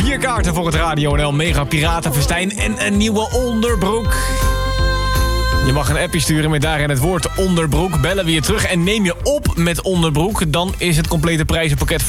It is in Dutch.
4 kaarten voor het Radio NL Mega Piratenfestijn en een nieuwe onderbroek. Je mag een appje sturen met daarin het woord onderbroek. Bellen we je terug en neem je op met onderbroek. Dan is het complete prijzenpakket